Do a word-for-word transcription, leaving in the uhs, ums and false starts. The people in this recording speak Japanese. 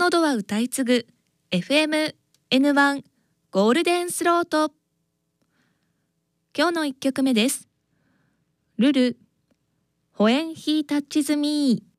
喉は歌い継ぐ エフエムエヌワン ゴールデンスロート。今日のいっきょくめです。ルル、ホエンヒータッチズミー。